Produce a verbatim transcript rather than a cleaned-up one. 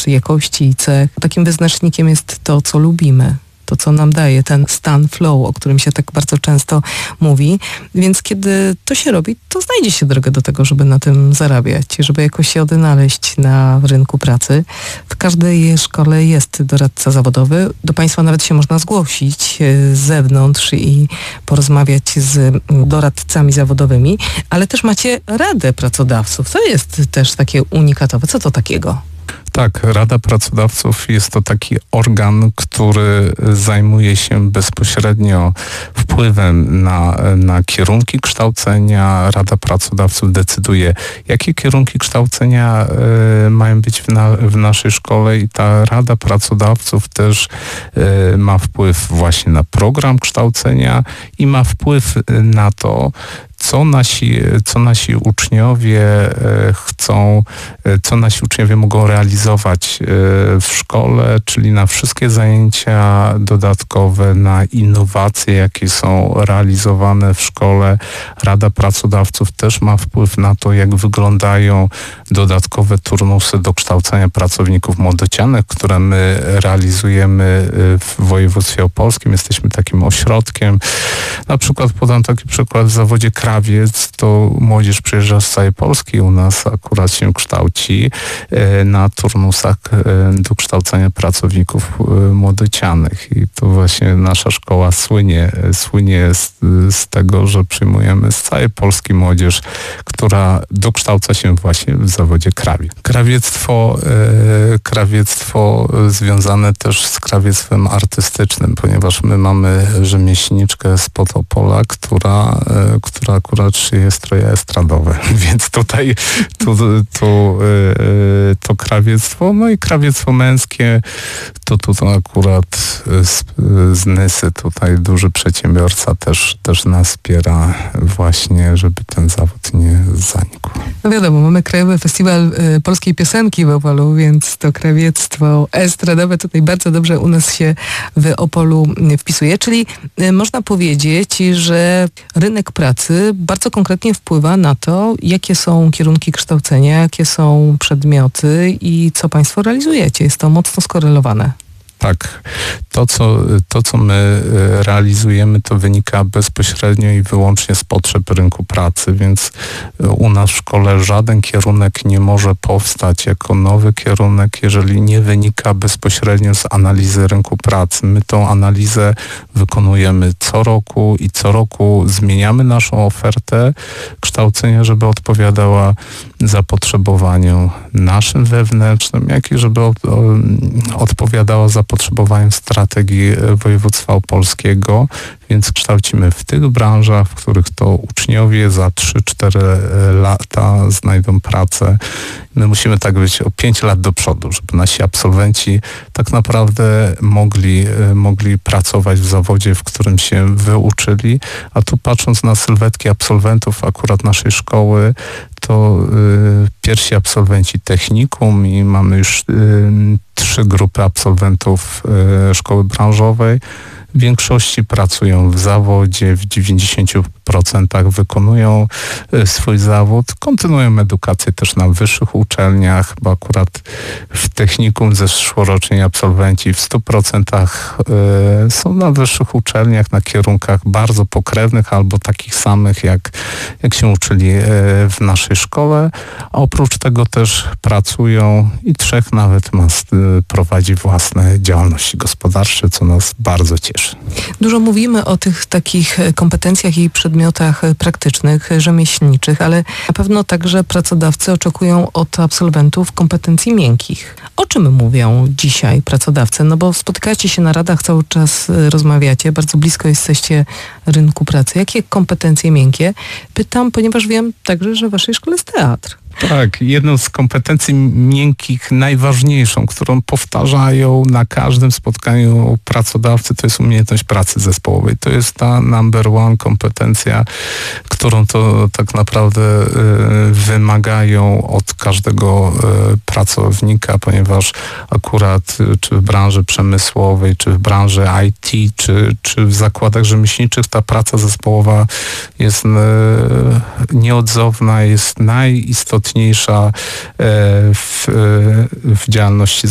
też jakości i cech. Takim wyznacznikiem jest to, co lubimy. To, co nam daje ten stan flow, o którym się tak bardzo często mówi. Więc kiedy to się robi, to znajdzie się drogę do tego, żeby na tym zarabiać, żeby jakoś się odnaleźć na rynku pracy. W każdej szkole jest doradca zawodowy. Do Państwa nawet się można zgłosić z zewnątrz i porozmawiać z doradcami zawodowymi, ale też macie radę pracodawców. To jest też takie unikatowe. Co to takiego? Tak, Rada Pracodawców jest to taki organ, który zajmuje się bezpośrednio wpływem na, na kierunki kształcenia. Rada Pracodawców decyduje, jakie kierunki kształcenia y, mają być w, na, w naszej szkole i ta Rada Pracodawców też y, ma wpływ właśnie na program kształcenia i ma wpływ na to, co nasi, co nasi uczniowie chcą, co nasi uczniowie mogą realizować w szkole, czyli na wszystkie zajęcia dodatkowe, na innowacje, jakie są realizowane w szkole. Rada Pracodawców też ma wpływ na to, jak wyglądają dodatkowe turnusy do kształcenia pracowników młodocianych, które my realizujemy w województwie opolskim. Jesteśmy takim ośrodkiem. Na przykład podam taki przykład w zawodzie krawiec, to młodzież przyjeżdża z całej Polski, u nas akurat się kształci na turnusach do kształcenia pracowników młodocianych i to właśnie nasza szkoła słynie, słynie z, z tego, że przyjmujemy z całej Polski młodzież, która dokształca się właśnie w zawodzie krawiec. Krawiectwo, krawiectwo związane też z krawiectwem artystycznym, ponieważ my mamy rzemieślniczkę z Opola, która, która akurat szyje stroje estradowe, więc tutaj tu, tu, to krawiectwo, no i krawiectwo męskie, to tu akurat z, z Nysy tutaj duży przedsiębiorca też, też nas wspiera właśnie, żeby ten zawód nie zanikł. No wiadomo, mamy Krajowy Festiwal y, Polskiej Piosenki w Opolu, więc to krawiectwo estradowe tutaj bardzo dobrze u nas się w Opolu wpisuje, czyli y, można powiedzieć, że rynek pracy bardzo konkretnie wpływa na to, jakie są kierunki kształcenia, jakie są przedmioty i co Państwo realizujecie. Jest to mocno skorelowane. Tak, to co, to co my realizujemy, to wynika bezpośrednio i wyłącznie z potrzeb rynku pracy, więc u nas w szkole żaden kierunek nie może powstać jako nowy kierunek, jeżeli nie wynika bezpośrednio z analizy rynku pracy. My tą analizę wykonujemy co roku i co roku zmieniamy naszą ofertę kształcenia, żeby odpowiadała zapotrzebowaniom naszym wewnętrznym, jak i żeby od, odpowiadała zapotrzebowaniom strategii województwa opolskiego, więc kształcimy w tych branżach, w których to uczniowie za trzy cztery lata znajdą pracę. My musimy tak być o pięć lat do przodu, żeby nasi absolwenci tak naprawdę mogli, mogli pracować w zawodzie, w którym się wyuczyli, a tu patrząc na sylwetki absolwentów akurat naszej szkoły, to y, pierwsi absolwenci technikum i mamy już y, trzy grupy absolwentów y, szkoły branżowej. W większości pracują w zawodzie, w dziewięćdziesięciu procentach wykonują swój zawód, kontynuują edukację też na wyższych uczelniach, bo akurat w technikum zeszłoroczni absolwenci w stu procentach są na wyższych uczelniach, na kierunkach bardzo pokrewnych albo takich samych, jak, jak się uczyli w naszej szkole, a oprócz tego też pracują i trzech nawet ma, prowadzi własne działalności gospodarcze, co nas bardzo cieszy. Dużo mówimy o tych takich kompetencjach i przedmiotach praktycznych, rzemieślniczych, ale na pewno także pracodawcy oczekują od absolwentów kompetencji miękkich. O czym mówią dzisiaj pracodawcy? No bo spotykacie się na radach, cały czas rozmawiacie, bardzo blisko jesteście rynku pracy. Jakie kompetencje miękkie? Pytam, ponieważ wiem także, że w waszej szkole jest teatr. Tak, jedną z kompetencji miękkich, najważniejszą, którą powtarzają na każdym spotkaniu pracodawcy, to jest umiejętność pracy zespołowej. To jest ta number one kompetencja, którą to tak naprawdę y, wymagają od każdego y, pracownika, ponieważ akurat y, czy w branży przemysłowej, czy w branży I T, czy, czy w zakładach rzemieślniczych ta praca zespołowa jest y, nieodzowna, jest najistotniejsza w, w działalności